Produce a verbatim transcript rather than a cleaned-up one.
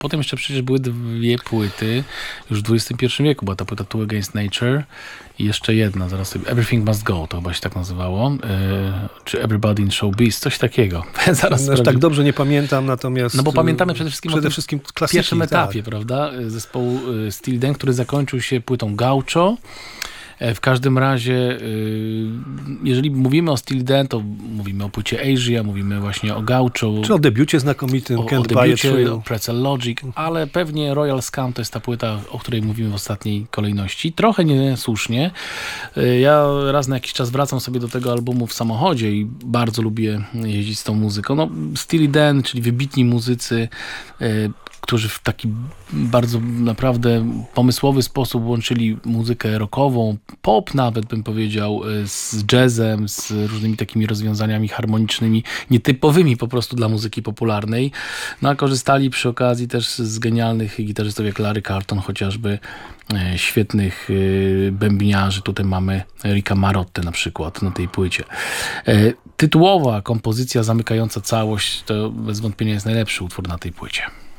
potem jeszcze przecież były dwie płyty już w dwudziestym pierwszym wieku, była ta płyta Two Against Nature i jeszcze jedna, zaraz sobie, Everything Must Go, to chyba się tak nazywało, yy, czy Everybody in Showbiz, coś takiego. Zaraz no, tak dobrze nie pamiętam, natomiast... No bo pamiętamy przede wszystkim przede o tym wszystkim klasyki, pierwszym etapie, tak. prawda, zespołu Steely Dan, który zakończył się płytą Gaucho. W każdym razie, jeżeli mówimy o Steely Dan, to mówimy o płycie Asia, mówimy właśnie o Gaucho. Czy o debiucie znakomitym, o, Can't o Buy It debiucie, Through. Pretzel Logic, ale pewnie Royal Scum to jest ta płyta, o której mówimy w ostatniej kolejności. Trochę niesłusznie. Ja raz na jakiś czas wracam sobie do tego albumu w samochodzie i bardzo lubię jeździć z tą muzyką. No, Steely Dan, czyli wybitni muzycy, którzy w taki bardzo naprawdę pomysłowy sposób łączyli muzykę rockową, pop nawet bym powiedział, z jazzem, z różnymi takimi rozwiązaniami harmonicznymi, nietypowymi po prostu dla muzyki popularnej. No a korzystali przy okazji też z genialnych gitarzystów jak Larry Carlton, chociażby świetnych bębniarzy. Tutaj mamy Ricka Marotte na przykład na tej płycie. Tytułowa kompozycja zamykająca całość to bez wątpienia jest najlepszy utwór na tej płycie.